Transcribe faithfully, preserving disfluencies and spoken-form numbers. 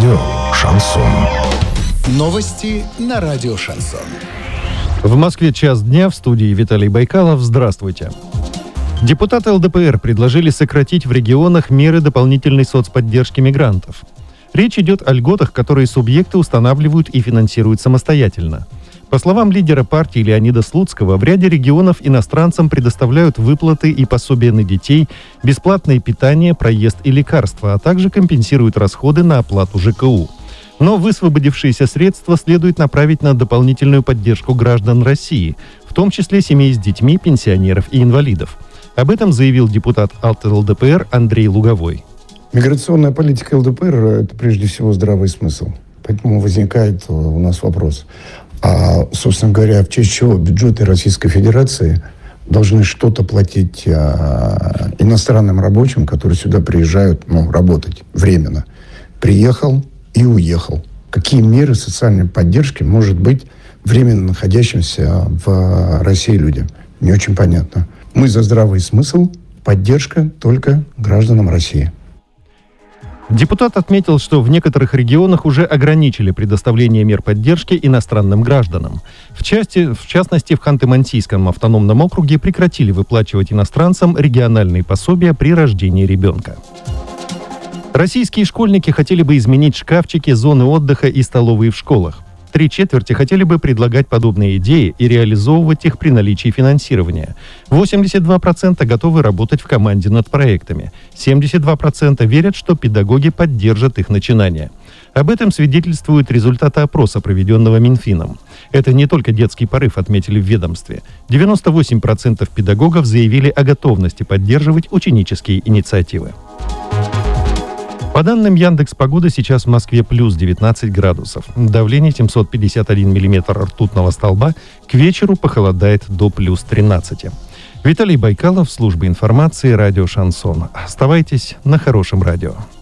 Радио «Шансон». Новости на радио «Шансон». В Москве час дня, в студии Виталий Байкалов. Здравствуйте. Депутаты эл дэ пэ эр предложили сократить в регионах меры дополнительной соцподдержки мигрантов. Речь идет о льготах, которые субъекты устанавливают и финансируют самостоятельно. По словам лидера партии Леонида Слуцкого, в ряде регионов иностранцам предоставляют выплаты и пособия на детей, бесплатное питание, проезд и лекарства, а также компенсируют расходы на оплату жэ ка у. Но высвободившиеся средства следует направить на дополнительную поддержку граждан России, в том числе семей с детьми, пенсионеров и инвалидов. Об этом заявил депутат от эл дэ пэ эр Андрей Луговой. Миграционная политика эл дэ пэ эр – это прежде всего здравый смысл. Поэтому возникает у нас вопрос. А, собственно говоря, в честь чего бюджеты Российской Федерации должны что-то платить а, иностранным рабочим, которые сюда приезжают, ну, работать временно. Приехал и уехал. Какие меры социальной поддержки может быть временно находящимся в России людям? Не очень понятно. Мы за здравый смысл, поддержка только гражданам России. Депутат отметил, что в некоторых регионах уже ограничили предоставление мер поддержки иностранным гражданам. В, части, в частности, в Ханты-Мансийском автономном округе прекратили выплачивать иностранцам региональные пособия при рождении ребенка. Российские школьники хотели бы изменить шкафчики, зоны отдыха и столовые в школах. Три четверти хотели бы предлагать подобные идеи и реализовывать их при наличии финансирования. восемьдесят два процента готовы работать в команде над проектами. семьдесят два процента верят, что педагоги поддержат их начинания. Об этом свидетельствуют результаты опроса, проведенного Минфином. Это не только детский порыв, отметили в ведомстве. девяносто восемь процентов педагогов заявили о готовности поддерживать ученические инициативы. По данным Яндекс.Погоды, сейчас в Москве плюс девятнадцать градусов. Давление семьсот пятьдесят один миллиметр ртутного столба. К вечеру похолодает до плюс тринадцати. Виталий Байкалов, служба информации, радио «Шансон». Оставайтесь на хорошем радио.